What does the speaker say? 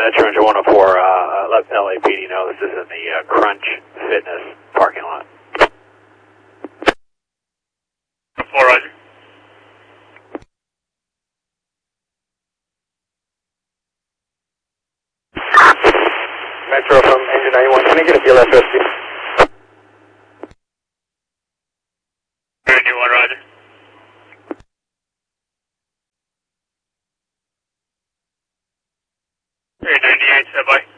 Trojan 104, let LAPD know this is in the Crunch Fitness parking lot. 4, roger. Metro from engine 91, can I get a BLFSD? 91, roger. 98, stand by.